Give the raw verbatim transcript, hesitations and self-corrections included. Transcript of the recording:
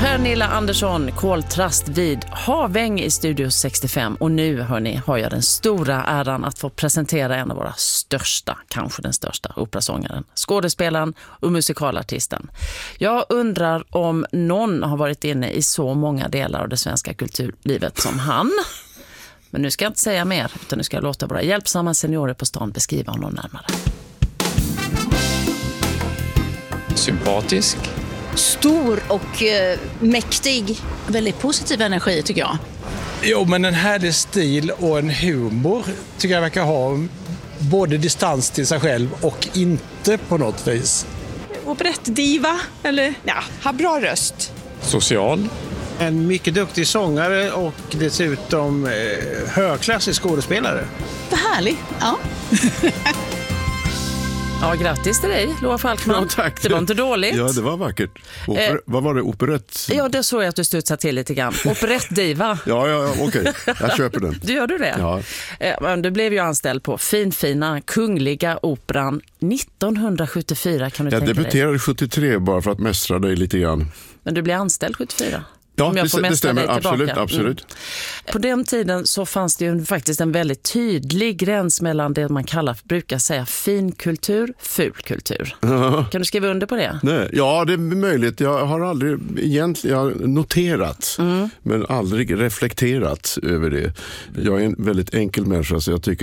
Pernilla Andersson, koltrast vid Haväng i Studio sextiofem. Och nu, hörni, har jag den stora äran att få presentera en av våra största, kanske den största operasångaren, skådespelaren och musikalartisten. Jag undrar om någon har varit inne i så många delar av det svenska kulturlivet som han. Men nu ska jag inte säga mer, utan nu ska jag låta våra hjälpsamma seniorer på stan beskriva honom närmare. Sympatisk. Stor och eh, mäktig. Väldigt positiv energi tycker jag. Jo, men en härlig stil och en humor tycker jag verkar ha både distans till sig själv och inte på något vis. Operettdiva, eller ja, har bra röst. Social. En mycket duktig sångare och dessutom eh, högklassig skådespelare. Vad härligt, ja. Ja, grattis till dig, Loa Falkman. Ja, tack. Det var inte dåligt. Ja, det var vackert. Oper- Eh, vad var det? Operett? Ja, det såg jag att du studsade till lite grann. Operettdiva. Ja, ja, ja okej. Jag köper den. Du gör du det? Ja. Eh, men du blev ju anställd på finfina Kungliga Operan nittonhundrasjuttiofyra, kan du Jag tänka dig. debuterade sjuttiotre bara för att mästra dig lite grann. Men du blev anställd sjuttiofyra? Ja, Om jag det, får det mästra stämmer. dig tillbaka. Absolut, absolut. Mm. På den tiden så fanns det ju faktiskt en väldigt tydlig gräns mellan det man kallar, brukar säga, fin kultur, ful kultur. Ja. Kan du skriva under på det? Nej, ja, det är möjligt. Jag har aldrig egentligen jag har noterat, mm. men aldrig reflekterat över det. Jag är en väldigt enkel människa, så jag tycker